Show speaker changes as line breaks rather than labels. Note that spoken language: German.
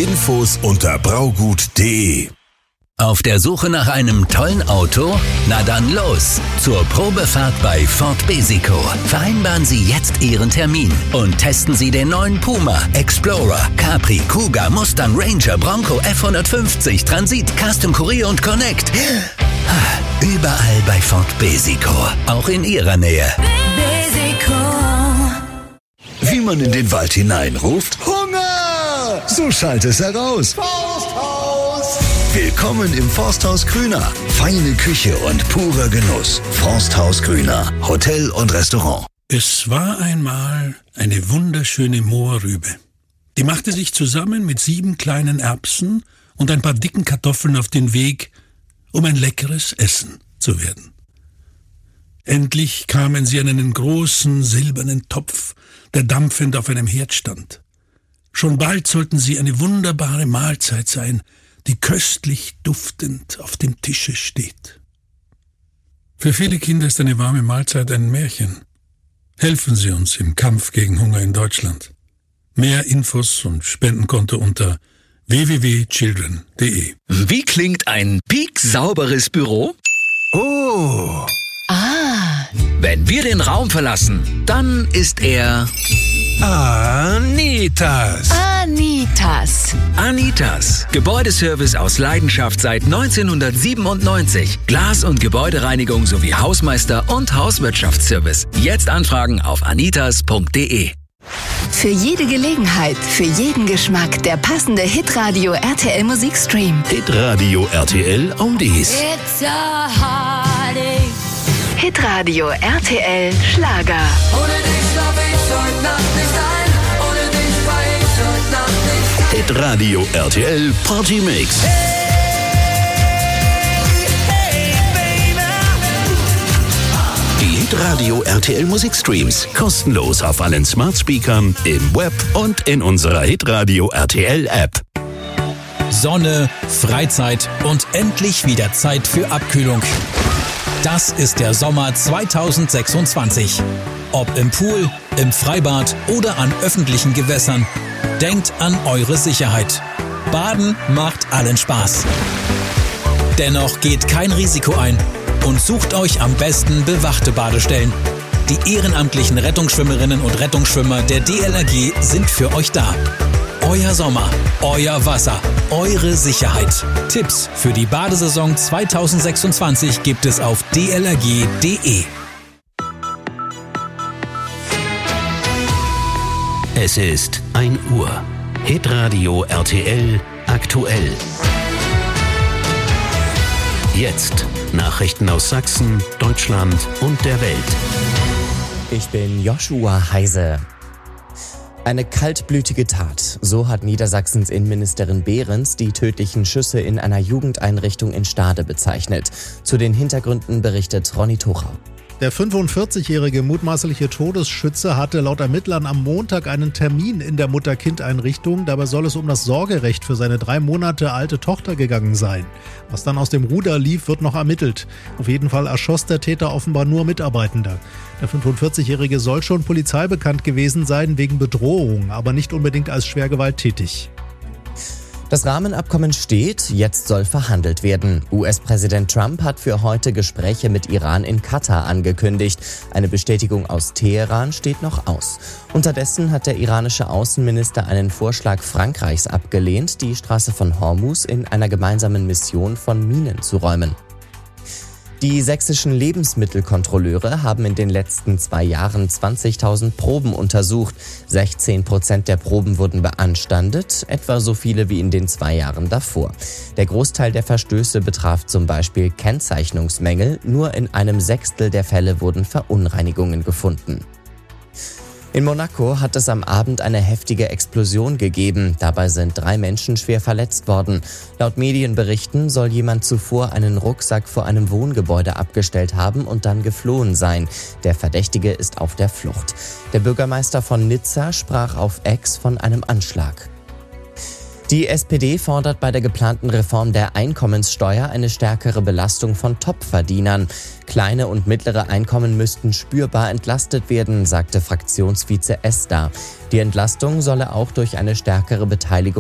Infos unter braugut.de.
Auf der Suche nach einem tollen Auto? Na dann los! Zur Probefahrt bei Ford Besico. Vereinbaren Sie jetzt Ihren Termin und testen Sie den neuen Puma, Explorer, Capri, Kuga, Mustang, Ranger, Bronco, F150, Transit, Custom Courier und Connect. Überall bei Ford Besico. Auch in Ihrer Nähe.
Besico.
Wie man in den Wald hineinruft: Hunger! So schallt es heraus.
Forsthaus!
Willkommen im Forsthaus Grüner. Feine Küche und purer Genuss. Forsthaus Grüner. Hotel und Restaurant.
Es war einmal eine wunderschöne Mohrrübe. Die machte sich zusammen mit 7 kleinen Erbsen und ein paar dicken Kartoffeln auf den Weg, um ein leckeres Essen zu werden. Endlich kamen sie an einen großen silbernen Topf, der dampfend auf einem Herd stand. Schon bald sollten sie eine wunderbare Mahlzeit sein, die köstlich duftend auf dem Tische steht. Für viele Kinder ist eine warme Mahlzeit ein Märchen. Helfen Sie uns im Kampf gegen Hunger in Deutschland. Mehr Infos und Spendenkonto unter www.children.de.
Wie klingt ein pieksauberes Büro?
Oh!
Wenn wir den Raum verlassen, dann ist er
Anitas.
Anitas. Gebäudeservice aus Leidenschaft seit 1997. Glas- und Gebäudereinigung sowie Hausmeister- und Hauswirtschaftsservice. Jetzt anfragen auf anitas.de.
Für jede Gelegenheit, für jeden Geschmack der passende Hitradio RTL Musikstream.
Hitradio RTL Oldies.
It's a Heartache. Hitradio RTL Schlager.
Ohne dich schlaf ich heute Nacht nicht ein. Ohne dich war ich heute Nacht nicht ein.
Hitradio RTL Party Mix. Die Hitradio RTL Musikstreams kostenlos auf allen Smart Speakern, im Web und in unserer Hitradio RTL App.
Sonne, Freizeit und endlich wieder Zeit für Abkühlung. Das ist der Sommer 2026. Ob im Pool, im Freibad oder an öffentlichen Gewässern. Denkt an eure Sicherheit. Baden macht allen Spaß. Dennoch geht kein Risiko ein und sucht euch am besten bewachte Badestellen. Die ehrenamtlichen Rettungsschwimmerinnen und Rettungsschwimmer der DLRG sind für euch da. Euer Sommer, euer Wasser, eure Sicherheit. Tipps für die Badesaison 2026 gibt es auf dlrg.de.
Es ist 1 Uhr. Hitradio RTL aktuell. Jetzt Nachrichten aus Sachsen, Deutschland und der Welt.
Ich bin Joshua Heise. Eine kaltblütige Tat, so hat Niedersachsens Innenministerin Behrens die tödlichen Schüsse in einer Jugendeinrichtung in Stade bezeichnet. Zu den Hintergründen berichtet Ronny Thorau.
Der 45-jährige mutmaßliche Todesschütze hatte laut Ermittlern am Montag einen Termin in der Mutter-Kind-Einrichtung. Dabei soll es um das Sorgerecht für seine 3 Monate alte Tochter gegangen sein. Was dann aus dem Ruder lief, wird noch ermittelt. Auf jeden Fall erschoss der Täter offenbar nur Mitarbeitende. Der 45-jährige soll schon polizeibekannt gewesen sein wegen Bedrohung, aber nicht unbedingt als schwer gewalttätig.
Das Rahmenabkommen steht, jetzt soll verhandelt werden. US-Präsident Trump hat für heute Gespräche mit Iran in Katar angekündigt. Eine Bestätigung aus Teheran steht noch aus. Unterdessen hat der iranische Außenminister einen Vorschlag Frankreichs abgelehnt, die Straße von Hormuz in einer gemeinsamen Mission von Minen zu räumen. Die sächsischen Lebensmittelkontrolleure haben in den letzten 2 Jahren 20.000 Proben untersucht. 16% der Proben wurden beanstandet, etwa so viele wie in den 2 Jahren davor. Der Großteil der Verstöße betraf zum Beispiel Kennzeichnungsmängel. Nur in einem Sechstel der Fälle wurden Verunreinigungen gefunden. In Monaco hat es am Abend eine heftige Explosion gegeben. Dabei sind 3 Menschen schwer verletzt worden. Laut Medienberichten soll jemand zuvor einen Rucksack vor einem Wohngebäude abgestellt haben und dann geflohen sein. Der Verdächtige ist auf der Flucht. Der Bürgermeister von Nizza sprach auf X von einem Anschlag. Die SPD fordert bei der geplanten Reform der Einkommenssteuer eine stärkere Belastung von Topverdienern. Kleine und mittlere Einkommen müssten spürbar entlastet werden, sagte Fraktionsvize Esther. Die Entlastung solle auch durch eine stärkere Beteiligung